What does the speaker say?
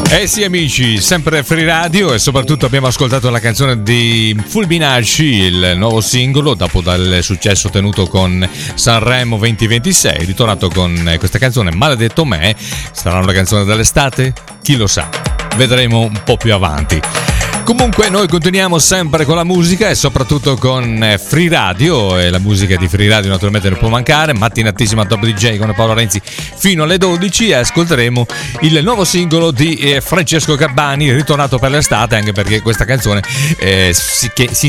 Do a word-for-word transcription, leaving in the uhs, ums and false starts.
Eh sì amici, sempre Free Radio e soprattutto abbiamo ascoltato la canzone di Fulminacci, il nuovo singolo dopo dal successo ottenuto con Sanremo venti ventisei, ritornato con questa canzone Maledetto Me. Sarà una canzone dell'estate? Chi lo sa, vedremo un po' più avanti. Comunque noi continuiamo sempre con la musica e soprattutto con Free Radio, e la musica di Free Radio naturalmente non può mancare. Mattinatissima Top D J con Paolo Renzi fino alle dodici e ascolteremo il nuovo singolo di Francesco Gabbani, ritornato per l'estate, anche perché questa canzone eh, si, che si